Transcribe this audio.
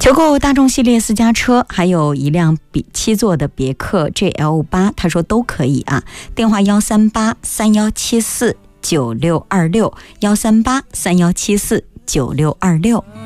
求购大众系列私家车，还有一辆7座的别克 GL8， 他说都可以啊。电话13831749626，13831749626。